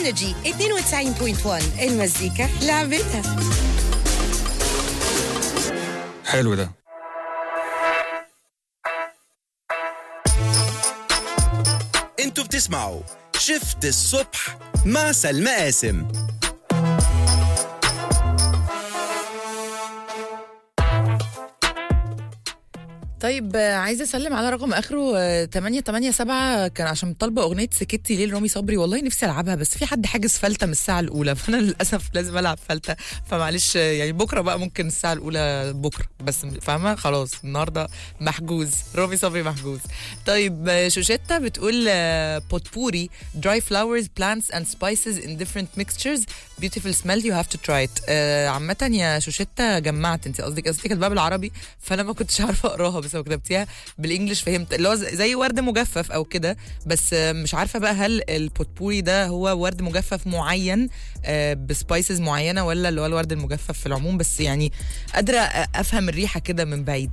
انرجي 92.1 المزيكا لعبتها. حلو ده. انتوا بتسمعوا شفت الصبح مع سلمى قاسم. طيب عايزه اسلم على رقم اخره 887 كان عشان طالبه اغنيه سكتي ليه لرامي صبري. والله نفسي العبها بس في حد حاجز فلته من الساعه الاولى فانا للاسف لازم العب فلته، فمعلش يعني بكره بقى ممكن الساعه الاولى بكره، بس فاهمه خلاص النهارده محجوز، رامي صبري محجوز. طيب شوشيتا بتقول بوتبوري dry flowers plants and spices in different mixtures beautiful smell you have to try it. عامه يا شوشيتا جمعت، انت قصدك كاتباها بالعربي فانا ما كنتش عارفه اقراها، بس لو كتبتيها بالانجلش فهمت اللي هو زي ورد مجفف او كده، بس مش عارفه بقى هل البوتبوري ده هو ورد مجفف معين بسبايسز معينه ولا اللي هو الورد المجفف في العموم، بس يعني قادره افهم الريحه كده من بعيد.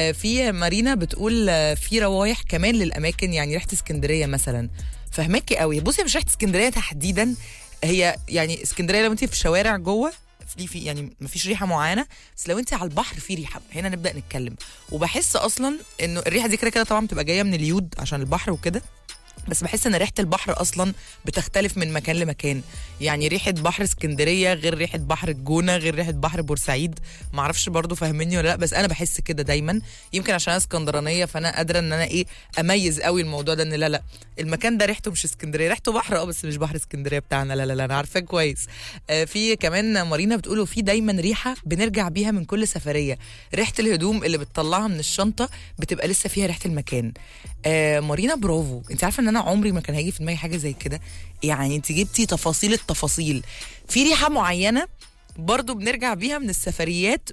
في مارينا بتقول في روايح كمان للاماكن، يعني ريحه اسكندريه مثلا. فهماكي قوي. بصي مش ريحه اسكندريه تحديدا، هي يعني اسكندريه لو انت في الشوارع جوه في يعني مفيش ريحه معينه، بس لو انت على البحر في ريحه، هنا نبدا نتكلم. وبحس اصلا انه الريحه دي كده كده طبعا بتبقى جايه من اليود عشان البحر وكده، بس بحس ان ريحه البحر اصلا بتختلف من مكان لمكان. يعني ريحه بحر اسكندريه غير ريحه بحر الجونه غير ريحه بحر بورسعيد، معرفش برضو فاهميني ولا لا، بس انا بحس كده دايما. يمكن عشان انا اسكندرانيه فانا قادره ان انا اميز قوي الموضوع ده، ان لا المكان ده ريحته مش اسكندريه، ريحته بحر بس مش بحر اسكندريه بتاعنا، لا انا عارفاه كويس. في كمان مارينا بتقولوا في دايما ريحه بنرجع بيها من كل سفريه، ريحه الهدوم اللي بتطلعها من الشنطه بتبقى لسه فيها ريحه المكان. مارينا برافو، انت عارفه ان انا عمري ما كان هيجي في دماغي حاجه زي كده، يعني انت جبتي تفاصيل التفاصيل. في ريحه معينه برضو بنرجع بيها من السفريات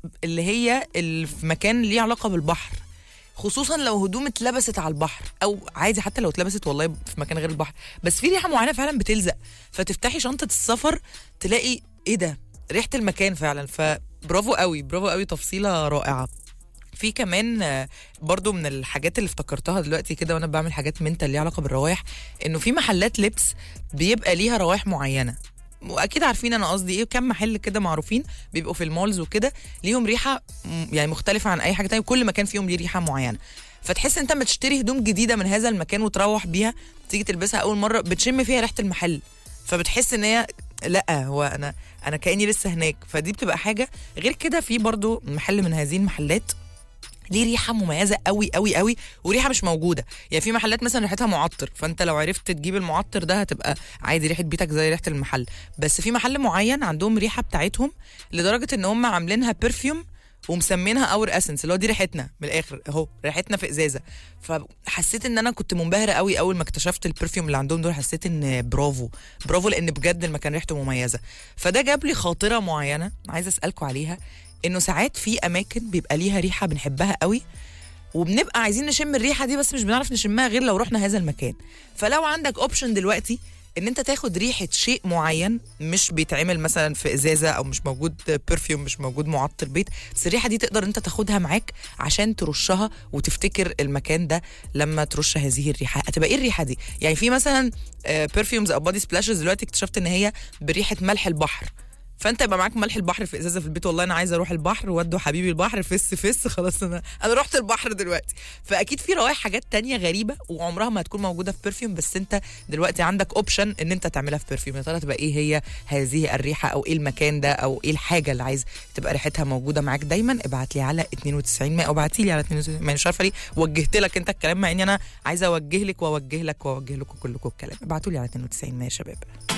اللي في مكان ليه علاقه بالبحر، خصوصا لو هدوم اتلبست على البحر او عادي حتى لو اتلبست والله في مكان غير البحر، بس في ريحه معينه فعلا بتلزق، فتفتحي شنطه السفر تلاقي ايه ده، ريحه المكان فعلا. فبرافو قوي برافو قوي، تفصيله رائعه. في كمان برضو من الحاجات اللي افتكرتها دلوقتي كده وانا بعمل حاجات منتال ليها علاقه بالروايح، انه في محلات لبس بيبقى ليها روايح معينه، واكيد عارفين انا قصدي ايه. كم محل كده معروفين بيبقوا في المولز وكده ليهم ريحه يعني مختلفه عن اي حاجه تانية، كل مكان فيهم ليه ريحه معينه. فتحس انت لما تشتري هدوم جديده من هذا المكان وتروح بيها تيجي تلبسها اول مره بتشم فيها ريحه المحل، فبتحس ان هي لا هو انا كاني لسه هناك، فدي بتبقى حاجه. غير كده في برضو محل من هذه المحلات ليه ريحه مميزه قوي قوي قوي وريحه مش موجوده. يعني في محلات مثلا ريحتها معطر، فانت لو عرفت تجيب المعطر ده هتبقى عادي ريحه بيتك زي ريحه المحل، بس في محل معين عندهم ريحه بتاعتهم لدرجه ان هم عاملينها برفيوم ومسمينها اور اسنس، اللي هو دي ريحتنا من الاخر اهو، ريحتنا في ازازه. فحسيت ان انا كنت منبهره قوي اول ما اكتشفت البرفيوم اللي عندهم دول، حسيت ان برافو لان بجد المكان ريحته مميزه. فده جاب لي خاطره معينه عايزه اسالكم عليها، انه ساعات في اماكن بيبقى ليها ريحه بنحبها قوي وبنبقى عايزين نشم الريحه دي بس مش بنعرف نشمها غير لو رحنا هذا المكان. فلو عندك اوبشن دلوقتي ان انت تاخد ريحه شيء معين مش بيتعمل مثلا في ازازه او مش موجود برفيوم مش موجود معطر بيت، بس الريحه دي تقدر انت تاخدها معاك عشان ترشها وتفتكر المكان ده لما ترش هذه الريحه، هتبقى ايه الريحه دي؟ يعني في مثلا برفيومز او بودي سبلاشز دلوقتي اكتشفت ان هي بريحه ملح البحر، فانت يبقى معاك ملح البحر في ازازه في البيت، والله انا عايزه اروح البحر وادوا حبيبي البحر فس خلاص انا رحت البحر دلوقتي. فاكيد في روايح حاجات تانية غريبه وعمرها ما هتكون موجوده في برفيوم، بس انت دلوقتي عندك اوبشن ان انت تعملها في برفيوم. يا ترى تبقى ايه هي هذه الريحه او ايه المكان ده او ايه الحاجه اللي عايز تبقى ريحتها موجوده معاك دايما؟ ابعت لي على 92 او ابعتي لي على 92. ما مش عارفه ليه وجهت لك انت الكلام مع اني انا عايزه اوجه لك واوجه لكم كلكم الكلام. ابعتوا لي على 92 يا شباب.